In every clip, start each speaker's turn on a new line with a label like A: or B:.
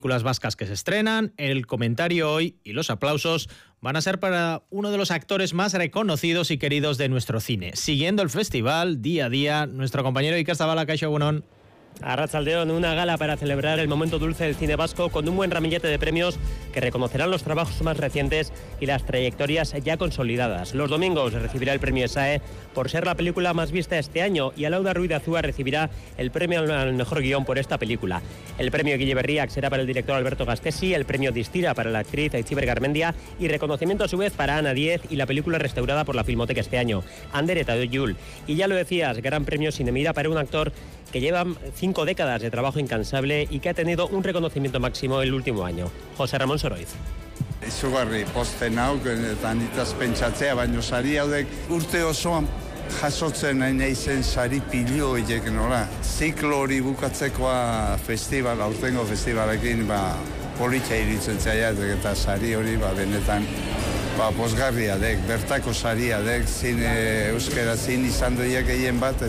A: Películas vascas que se estrenan, el comentario hoy y los aplausos van a ser para uno de los actores más reconocidos y queridos de nuestro cine. Siguiendo el festival día a día, nuestro compañero Iker Zabala, Kaixo Egunon.
B: Arratsaldeon, una gala para celebrar el momento dulce del cine vasco con un buen ramillete de premios que reconocerán los trabajos más recientes y las trayectorias ya consolidadas. Los domingos recibirá el premio SAE por ser la película más vista este año y Alauda Ruiz de Azúa recibirá el premio al mejor guión por esta película. El premio Guille Berriac será para el director Alberto Gastesi, el premio Distira para la actriz Aitziber Garmendia y reconocimiento a su vez para Ana Diez y la película restaurada por la Filmoteca este año, Ander eta Yul. Y ya lo decías, gran premio Sinemira para un actor que lleva 5 décadas de trabajo incansable y que ha tenido un reconocimiento máximo el último año. José Ramón Soroiz.
C: Izugarri posten hau, eta nitaz pentsatzea, baino sari haudek urte osoan jasotzen nahi zen sari pilio horiek nola. Ziklo hori bukatzekoa festival, aurtengo festivalekin, politxa iritzen zaiatek eta sari hori benetan pozgarria dek, bertako saria dek, euskera zin izan doiek egin bat.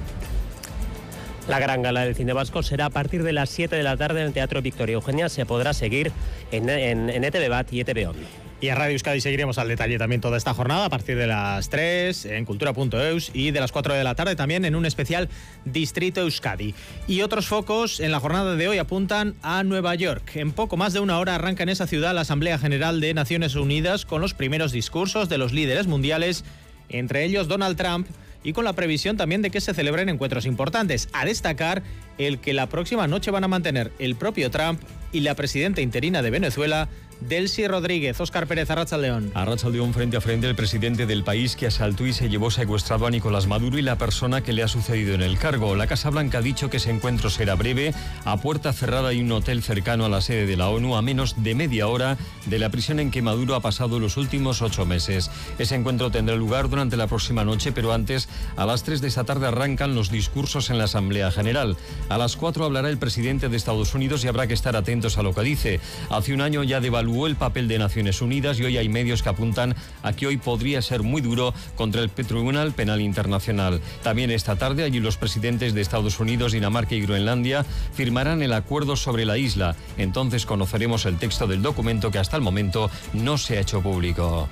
B: La gran gala del cine vasco será a partir de las 7 de la tarde en el Teatro Victoria Eugenia. Se podrá seguir en ETV Bat y ETV On.
A: Y en Radio Euskadi seguiremos al detalle también toda esta jornada a partir de las 3 en cultura.eus y de las 4 de la tarde también en un especial Distrito Euskadi. Y otros focos en la jornada de hoy apuntan a Nueva York. En poco más de una hora arranca en esa ciudad la Asamblea General de Naciones Unidas con los primeros discursos de los líderes mundiales, entre ellos Donald Trump, y con la previsión también de que se celebren encuentros importantes. A destacar el que la próxima noche van a mantener el propio Trump y la presidenta interina de Venezuela, Delcy Rodríguez. Óscar Pérez, Arratsaldeon.
D: Arratsaldeon, frente a frente el presidente del país que asaltó y se llevó secuestrado a Nicolás Maduro y la persona que le ha sucedido en el cargo. La Casa Blanca ha dicho que ese encuentro será breve, a puerta cerrada y un hotel cercano a la sede de la ONU, a menos de media hora de la prisión en que Maduro ha pasado los últimos 8 meses. Ese encuentro tendrá lugar durante la próxima noche, pero antes, a las 3 de esta tarde arrancan los discursos en la Asamblea General. A las 4 hablará el presidente de Estados Unidos y habrá que estar atentos a lo que dice. Hace un año ya devaluó el papel de Naciones Unidas y hoy hay medios que apuntan a que hoy podría ser muy duro contra el Tribunal Penal Internacional. También esta tarde allí los presidentes de Estados Unidos, Dinamarca y Groenlandia firmarán el acuerdo sobre la isla. Entonces conoceremos el texto del documento que hasta el momento no se ha hecho público.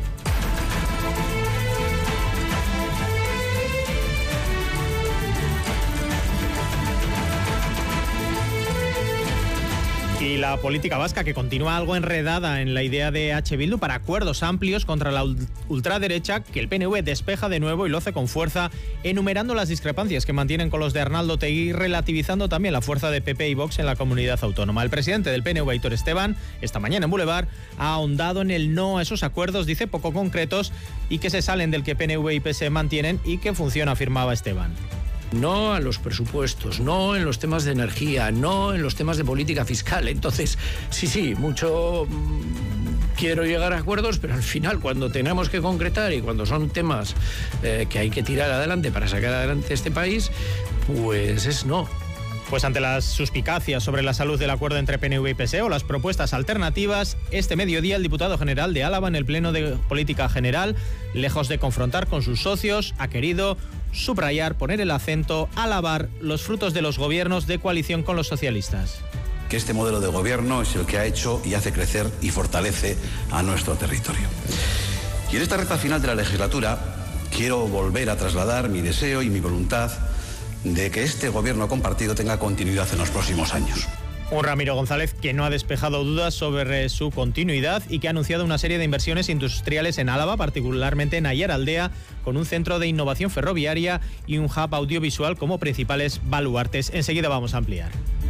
A: Y la política vasca, que continúa algo enredada en la idea de H. Bildu para acuerdos amplios contra la ultraderecha, que el PNV despeja de nuevo y lo hace con fuerza, enumerando las discrepancias que mantienen con los de Arnaldo Otegi y relativizando también la fuerza de PP y Vox en la comunidad autónoma. El presidente del PNV, Aitor Esteban, esta mañana en Boulevard, ha ahondado en el no a esos acuerdos, dice, poco concretos y que se salen del que PNV y PS mantienen y que funciona, afirmaba Esteban.
E: No a los presupuestos, no en los temas de energía, no en los temas de política fiscal. Entonces, sí, mucho quiero llegar a acuerdos, pero al final, cuando tenemos que concretar y cuando son temas que hay que tirar adelante para sacar adelante este país, pues es no.
A: Pues ante las suspicacias sobre la salud del acuerdo entre PNV y PSE o las propuestas alternativas, este mediodía el diputado general de Álava en el Pleno de Política General, lejos de confrontar con sus socios, ha querido subrayar, poner el acento, alabar los frutos de los gobiernos de coalición con los socialistas.
F: Que este modelo de gobierno es el que ha hecho y hace crecer y fortalece a nuestro territorio. Y en esta recta final de la legislatura quiero volver a trasladar mi deseo y mi voluntad de que este gobierno compartido tenga continuidad en los próximos años.
A: Un Ramiro González que no ha despejado dudas sobre su continuidad y que ha anunciado una serie de inversiones industriales en Álava, particularmente en Aiaraldea, con un centro de innovación ferroviaria y un hub audiovisual como principales baluartes. Enseguida vamos a ampliar.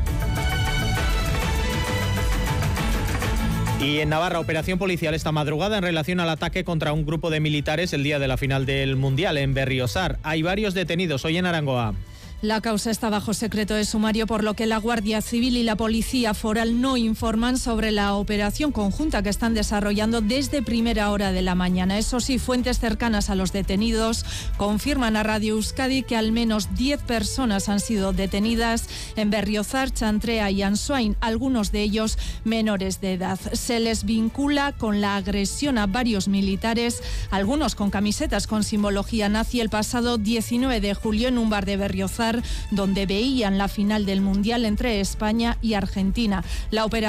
A: Y en Navarra, operación policial esta madrugada en relación al ataque contra un grupo de militares el día de la final del Mundial en Berriozar. Hay varios detenidos hoy en Arangoa.
G: La causa está bajo secreto de sumario, por lo que la Guardia Civil y la Policía Foral no informan sobre la operación conjunta que están desarrollando desde primera hora de la mañana. Eso sí, fuentes cercanas a los detenidos confirman a Radio Euskadi que al menos 10 personas han sido detenidas en Berriozar, Chantrea y Ansoain, algunos de ellos menores de edad. Se les vincula con la agresión a varios militares, algunos con camisetas con simbología nazi, el pasado 19 de julio en un bar de Berriozar, donde veían la final del Mundial entre España y Argentina. La operación